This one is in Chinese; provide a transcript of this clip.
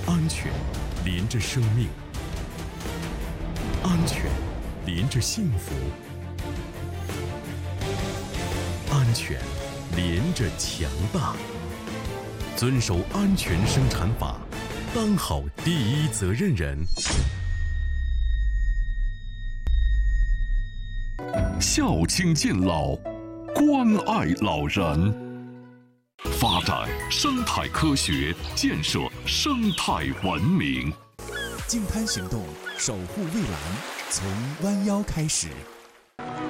安全连着生命，安全连着幸福，安全连着强大。遵守安全生产法，当好第一责任人。 孝亲敬老，关爱老人，发展生态科学，建设生态文明。 净滩行动，守护蔚蓝，从弯腰开始。